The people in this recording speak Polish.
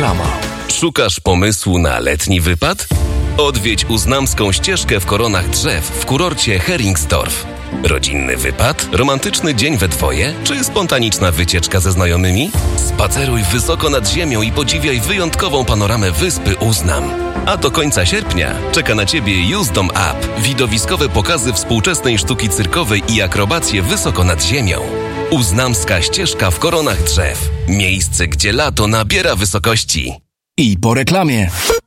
Reklama. Szukasz pomysłu na letni wypad? Odwiedź Uznamską ścieżkę w koronach drzew w kurorcie Heringsdorf. Rodzinny wypad? Romantyczny dzień we dwoje? Czy spontaniczna wycieczka ze znajomymi? Spaceruj wysoko nad ziemią i podziwiaj wyjątkową panoramę wyspy Uznam. A do końca sierpnia czeka na Ciebie Uzdom Up. Widowiskowe pokazy współczesnej sztuki cyrkowej i akrobacje wysoko nad ziemią. Uznamska ścieżka w koronach drzew. Miejsce, gdzie lato nabiera wysokości. I po reklamie.